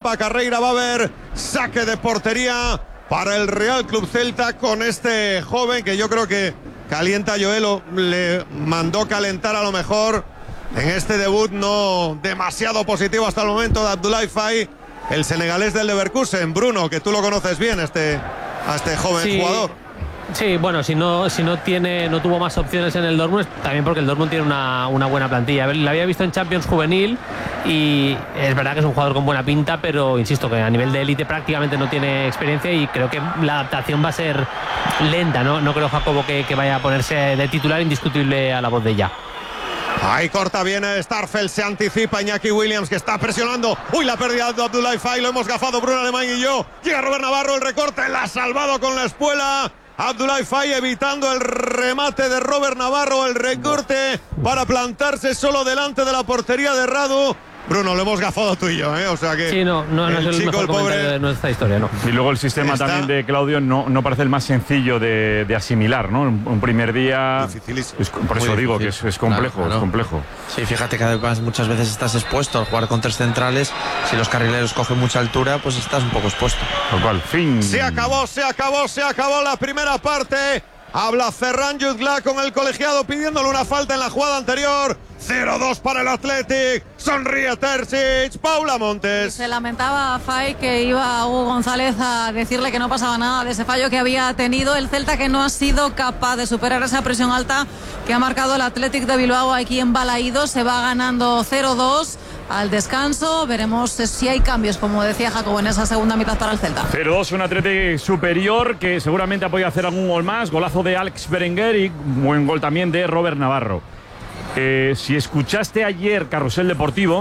Kepa Carreira. Va a haber saque de portería para el Real Club Celta con este joven que yo creo que calienta a Joelo. Le mandó calentar a lo mejor en este debut no demasiado positivo hasta el momento de Abdoulaye Faye, el senegalés del Leverkusen. Bruno, que tú lo conoces bien, a este joven jugador. Sí, bueno, si no tuvo más opciones en el Dortmund, también porque el Dortmund tiene una buena plantilla. Lo había visto en Champions juvenil y es verdad que es un jugador con buena pinta, pero insisto que a nivel de élite prácticamente no tiene experiencia y creo que la adaptación va a ser lenta, ¿no? No creo, Jacobo, que vaya a ponerse de titular indiscutible a la voz de ya. Ahí corta bien Starfelt, se anticipa Iñaki Williams que está presionando. Uy, la pérdida de Abdoulaye Faye, lo hemos gafado Bruno Alemán y yo. Llega Robert Navarro, el recorte, la ha salvado con la espuela. Abdoulaye Faye evitando el remate de Robert Navarro, el recorte para plantarse solo delante de la portería de Radu. Bruno, lo hemos gafado tú y yo, ¿eh? O sea que sí, no es el mejor comentario de nuestra historia, ¿no? Y luego el sistema también de Claudio no parece el más sencillo de asimilar, ¿no? Un primer día... Dificilísimo. Por eso digo que es complejo, es complejo. Sí, fíjate que además muchas veces estás expuesto al jugar con tres centrales. Si los carrileros cogen mucha altura, pues estás un poco expuesto. Tal cual, fin. Se acabó la primera parte. Habla Ferran Jutgla con el colegiado pidiéndole una falta en la jugada anterior. 0-2 para el Athletic. Sonríe Terzic. Paula Montes. Se lamentaba Faye que iba Hugo González a decirle que no pasaba nada de ese fallo que había tenido el Celta, que no ha sido capaz de superar esa presión alta que ha marcado el Athletic de Bilbao aquí en Balaído. Se va ganando 0-2 al descanso. Veremos si hay cambios, como decía Jacobo, en esa segunda mitad para el Celta. 0-2, un Athletic superior que seguramente ha podido hacer algún gol más. Golazo de Alex Berenguer y buen gol también de Robert Navarro. Si escuchaste ayer Carrusel Deportivo,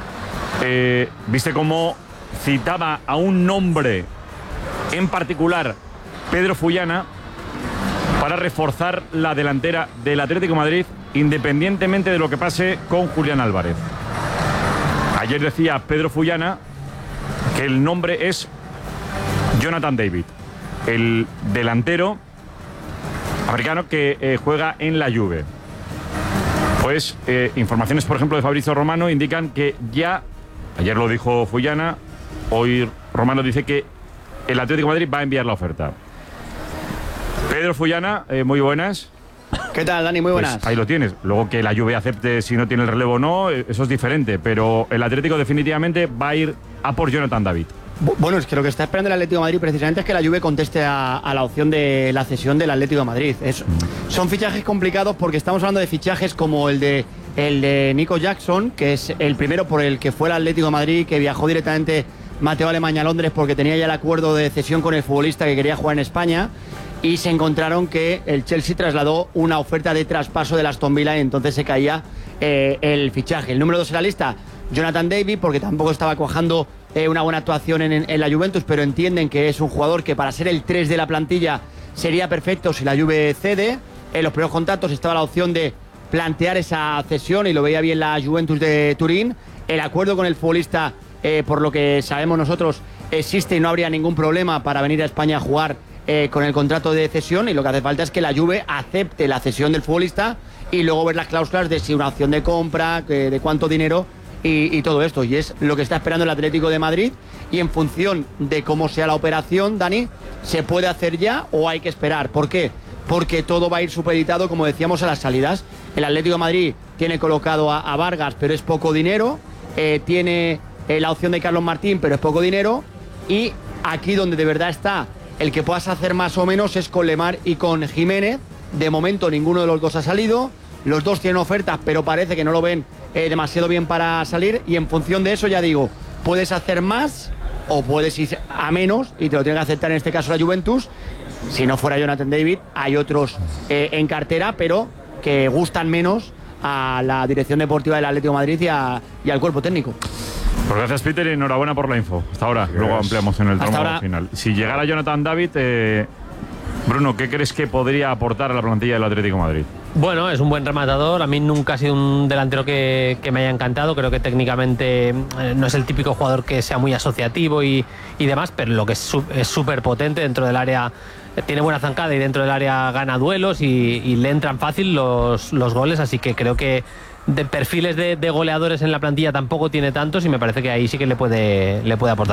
viste cómo citaba a un nombre en particular, Pedro Fullana, para reforzar la delantera del Atlético de Madrid, independientemente de lo que pase con Julián Álvarez. Ayer decía Pedro Fullana que el nombre es Jonathan David, el delantero americano que juega en la Juve. Pues informaciones, por ejemplo, de Fabrizio Romano indican que ya, ayer lo dijo Fullana, hoy Romano dice que el Atlético de Madrid va a enviar la oferta. Pedro Fullana, muy buenas. ¿Qué tal, Dani? Muy buenas. Pues ahí lo tienes. Luego que la Juve acepte si no tiene el relevo o no, eso es diferente. Pero el Atlético definitivamente va a ir a por Jonathan David. Bueno, es que lo que está esperando el Atlético de Madrid precisamente es que la Juve conteste a la opción de la cesión del Atlético de Madrid. Son fichajes complicados porque estamos hablando de fichajes como el de Nico Jackson, que es el primero por el que fue el Atlético de Madrid, que viajó directamente Mateo Alemany a Londres porque tenía ya el acuerdo de cesión con el futbolista que quería jugar en España, y se encontraron que el Chelsea trasladó una oferta de traspaso del Aston Villa y entonces se caía el fichaje. El número 2 en la lista, Jonathan David, porque tampoco estaba cuajando una buena actuación en la Juventus, pero entienden que es un jugador que para ser el 3 de la plantilla sería perfecto si la Juve cede. En los primeros contactos estaba la opción de plantear esa cesión y lo veía bien la Juventus de Turín. El acuerdo con el futbolista, por lo que sabemos nosotros, existe y no habría ningún problema para venir a España a jugar con el contrato de cesión, y lo que hace falta es que la Juve acepte la cesión del futbolista y luego ver las cláusulas de si una opción de compra, de cuánto dinero y todo esto, y es lo que está esperando el Atlético de Madrid, y en función de cómo sea la operación, Dani, se puede hacer ya o hay que esperar. ¿Por qué? Porque todo va a ir supeditado, como decíamos, a las salidas. El Atlético de Madrid tiene colocado a Vargas, pero es poco dinero, tiene la opción de Carlos Martín, pero es poco dinero, y aquí donde de verdad está el que puedas hacer más o menos es con Lemar y con Jiménez. De momento ninguno de los dos ha salido, los dos tienen ofertas, pero parece que no lo ven demasiado bien para salir, y en función de eso, ya digo, puedes hacer más o puedes ir a menos y te lo tiene que aceptar en este caso la Juventus. Si no fuera Jonathan David, hay otros en cartera, pero que gustan menos a la dirección deportiva del Atlético de Madrid y al cuerpo técnico. Pues gracias, Peter, y enhorabuena por la info. Hasta ahora, luego ampliamos en el tramo final. Si llegara Jonathan David, Bruno, ¿qué crees que podría aportar a la plantilla del Atlético de Madrid? Bueno, es un buen rematador. A mí nunca ha sido un delantero que me haya encantado. Creo que técnicamente no es el típico jugador que sea muy asociativo y demás, pero lo que es súper potente dentro del área. Tiene buena zancada y dentro del área gana duelos y le entran fácil los goles, así que creo que de perfiles de goleadores en la plantilla tampoco tiene tantos, y me parece que ahí sí que le puede aportar.